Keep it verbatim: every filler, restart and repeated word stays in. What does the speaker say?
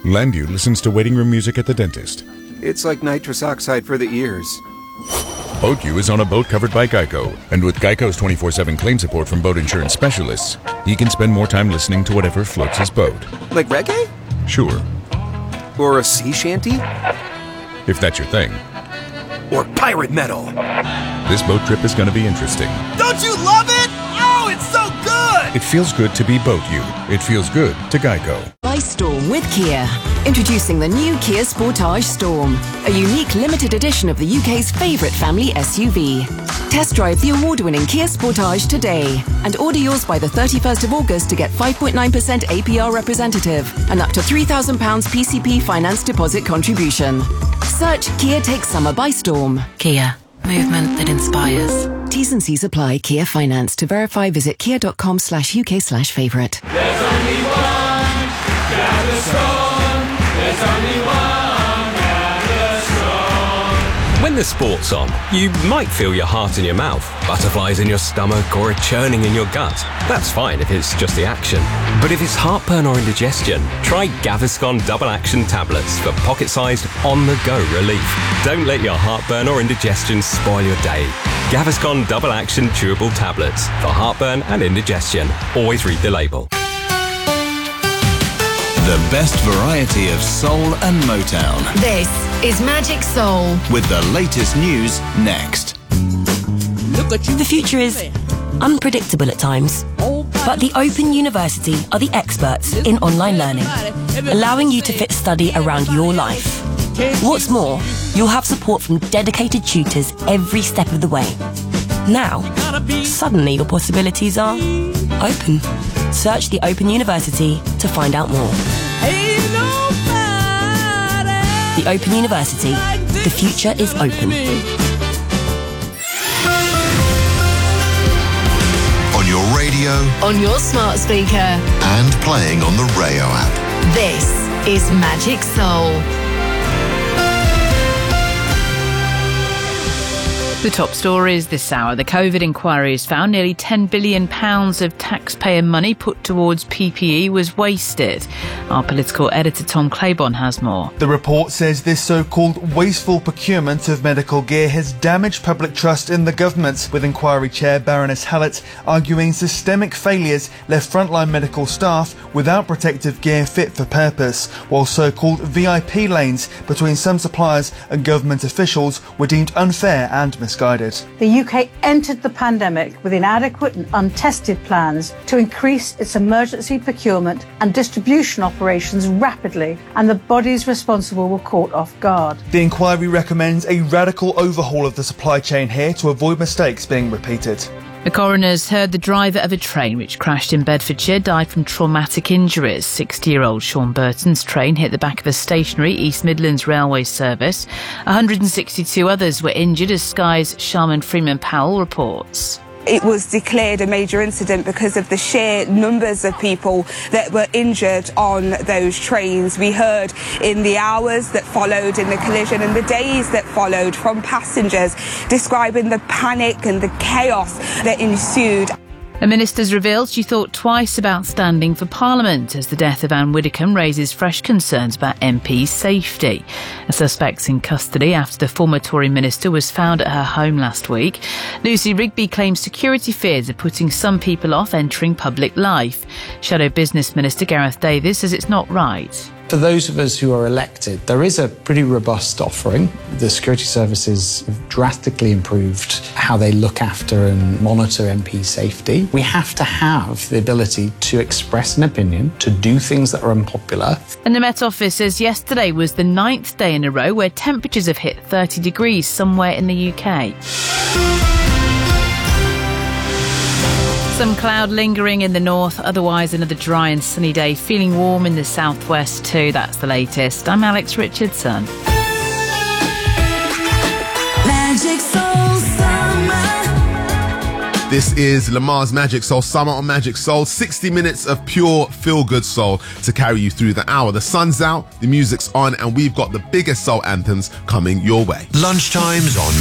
Landview listens to waiting room music at the dentist. It's like nitrous oxide for the ears. BoatU is on a boat covered by Geico, and with Geico's twenty-four seven claim support from boat insurance specialists, he can spend more time listening to whatever floats his boat. Like reggae? Sure. Or a sea shanty? If that's your thing. Or pirate metal? This boat trip is going to be interesting. Don't you love it? Oh, it's so good! It feels good to be BoatU. It feels good to Geico. By Storm with Kia. Introducing the new Kia Sportage Storm, a unique limited edition of the U K's favourite family S U V. Test drive the award-winning Kia Sportage today and order yours by the thirty-first of August to get five point nine percent A P R representative and up to three thousand pounds P C P finance deposit contribution. Search Kia Takes Summer by Storm. Kia. Movement that inspires. T's and C's apply. Kia Finance. To verify, visit kia.com slash UK slash favourite. There's only one Gaviscon. There's only one Gaviscon. When the sport's on, you might feel your heart in your mouth, butterflies in your stomach, or a churning in your gut. That's fine if it's just the action. But if it's heartburn or indigestion, try Gaviscon Double Action Tablets for pocket-sized, on-the-go relief. Don't let your heartburn or indigestion spoil your day. Gaviscon Double Action Chewable Tablets for heartburn and indigestion. Always read the label. The best variety of soul and Motown. This is Magic Soul. With the latest news next. The future is unpredictable at times, but the Open University are the experts in online learning, allowing you to fit study around your life. What's more, you'll have support from dedicated tutors every step of the way. Now, suddenly your possibilities are open. Search the Open University to find out more. The Open University. The future is open. On your radio. On your smart speaker. And playing on the Rayo app. This is Magic Soul. The top stories this hour. The COVID inquiry has found nearly ten billion pounds of taxpayer money put towards P P E was wasted. Our political editor Tom Claiborne has more. The report says this so-called wasteful procurement of medical gear has damaged public trust in the government, with inquiry chair Baroness Hallett arguing systemic failures left frontline medical staff without protective gear fit for purpose, while so-called V I P lanes between some suppliers and government officials were deemed unfair and misguided. The U K entered the pandemic with inadequate and untested plans to increase its emergency procurement and distribution operations rapidly, and the bodies responsible were caught off guard. The inquiry recommends a radical overhaul of the supply chain here to avoid mistakes being repeated. The coroners heard the driver of a train which crashed in Bedfordshire died from traumatic injuries. sixty-year-old Sean Burton's train hit the back of a stationary East Midlands railway service. one hundred sixty-two others were injured, as Sky's Sharman Freeman Powell reports. It was declared a major incident because of the sheer numbers of people that were injured on those trains. We heard in the hours that followed in the collision and the days that followed from passengers describing the panic and the chaos that ensued. A minister's revealed she thought twice about standing for Parliament as the death of Anne Widdecombe raises fresh concerns about M Ps' safety. A suspect's in custody after the former Tory minister was found at her home last week. Lucy Rigby claims security fears are putting some people off entering public life. Shadow Business Minister Gareth Davies says it's not right. For those of us who are elected, there is a pretty robust offering. The security services have drastically improved how they look after and monitor M P safety. We have to have the ability to express an opinion, to do things that are unpopular. And the Met Office says yesterday was the ninth day in a row where temperatures have hit thirty degrees somewhere in the U K. Some cloud lingering in the north, otherwise another dry and sunny day, feeling warm in the southwest too. That's the latest. I'm Alex Richardson. Magic Soul Summer. This is Lamar's Magic Soul Summer on Magic Soul. sixty minutes of pure feel-good soul to carry you through the hour. The sun's out, the music's on, and we've got the biggest soul anthems coming your way. Lunchtimes on